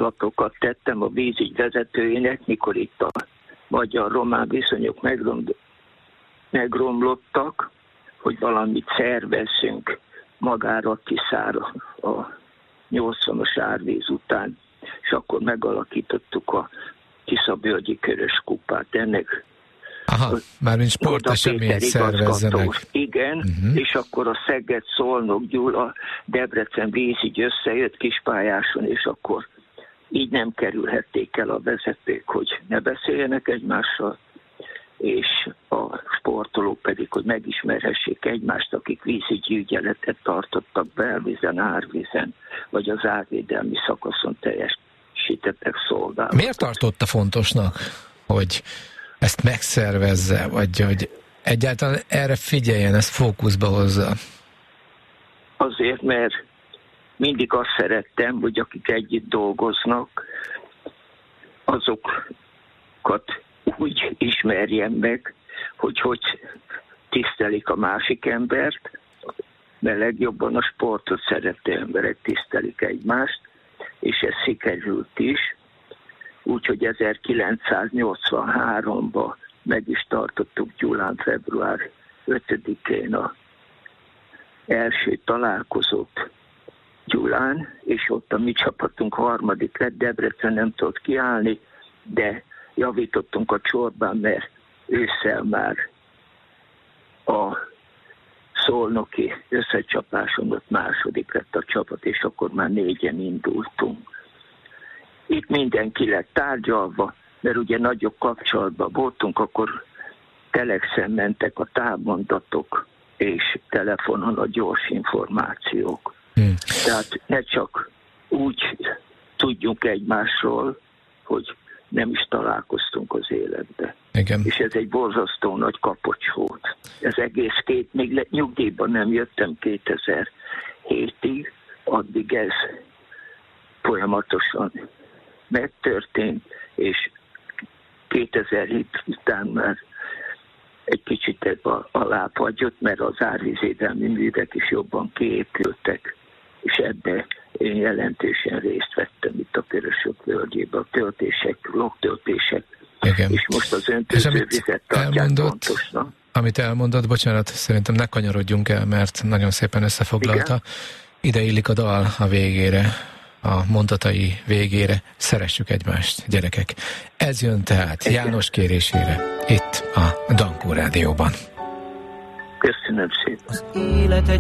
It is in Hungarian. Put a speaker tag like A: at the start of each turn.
A: javaslatokat tettem a vízügy vezetőjének, mikor itt a magyar-román viszonyok megromlottak, hogy valamit szervezzünk magára Tiszára a 80-as árvíz után, és akkor megalakítottuk a Tiszavölgyi Körös Kupát. Ennek
B: mármint sporteseményt szervezzenek.
A: Igen, és akkor a Szeged, Szolnok, Gyula, Debrecen vízügy összejött kispályáson, és akkor így nem kerülhették el a vezetők, hogy ne beszéljenek egymással, és a sportolók pedig, hogy megismerhessék egymást, akik vízügyi ügyeletet tartottak belvízen, árvízen, vagy az árvédelmi szakaszon teljesítettek szolgálatot.
B: Miért tartotta fontosnak, hogy ezt megszervezze, vagy hogy egyáltalán erre figyeljen, ezt fókuszba hozza?
A: Azért, mert mindig azt szerettem, hogy akik együtt dolgoznak, azokat úgy ismerjem meg, hogy tisztelik a másik embert, mert legjobban a sportot szerető emberek tisztelik egymást, és ez sikerült is. Úgyhogy 1983-ban meg is tartottuk Gyulán február 5-én az első találkozót Gyulán, és ott a mi csapatunk harmadik lett, Debrecen nem tudott kiállni, de javítottunk a csorban, mert ősszel már a szolnoki összecsapáson ott második lett a csapat, és akkor már 4-en indultunk. Itt mindenki lett tárgyalva, mert ugye nagyobb kapcsolatban voltunk, akkor telexen mentek a távmondatok, és telefonon a gyors információk. Tehát ne csak úgy tudjunk egymásról, hogy nem is találkoztunk az életbe.
B: Igen.
A: És ez egy borzasztó nagy kapocs volt. Ez egész még nyugdíjban nem jöttem 2007-ig, addig ez folyamatosan megtörtént, és 2007 után már egy kicsit ebbe alábbhagyott, mert az árvízvédelmi művek is jobban kiépültek, és ebbe én jelentősen részt vettem itt a Körösök völgyében, a töltések, logtöltések, és most az öntöző vizet tartják fontosnak.
B: Amit elmondott, bocsánat, szerintem ne kanyarodjunk el, mert nagyon szépen összefoglalta. Igen? Ide illik a dal a végére, a mondatai végére. Szeressük egymást, gyerekek. Ez jön tehát János kérésére, itt a Dankó Rádióban.
A: Köszönöm szépen.
C: Az élet egy